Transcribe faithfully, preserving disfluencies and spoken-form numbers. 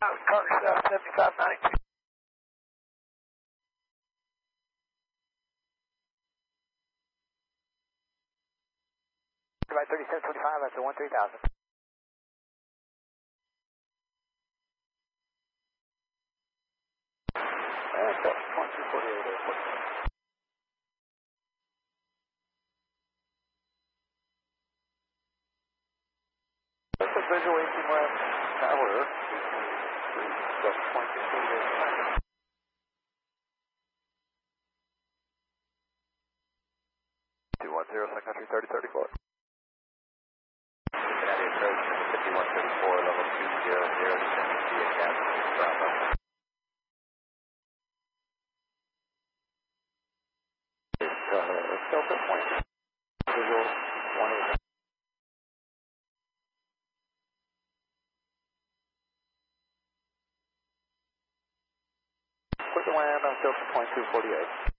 Car South seventy-five ninety-two. By thirty-seven twenty-five, that's a one three thousand. And that's twenty-two forty-eight airport. That's a visual eighteen left tower. That's twenty-two forty-eight. two one zero, Sun Country thirty thirty-four. Cincinnati approach fifty-one thirty-four, level two zero zero, descending via gas, Bravo. It's uh, Delta point, visual one eight. Quick land on Delta point two forty-eight.